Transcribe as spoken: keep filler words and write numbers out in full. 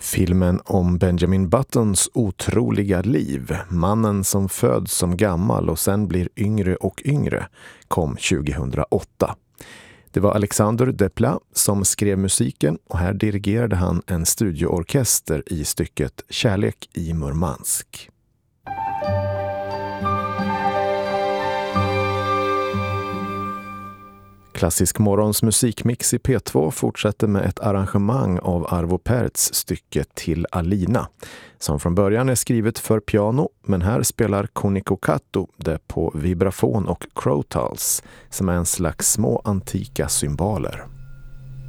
Filmen om Benjamin Buttons otroliga liv, mannen som föds som gammal och sen blir yngre och yngre, kom tjugohundraåtta. Det var Alexander Desplat som skrev musiken och här dirigerade han en studioorkester i stycket Kärlek i Murmansk. Klassisk morgons musikmix i P två fortsätter med ett arrangemang av Arvo Pärts stycke Till Alina, som från början är skrivet för piano, men här spelar Kuniko Kato det på vibrafon och crotals, som är en slags små antika cymbaler.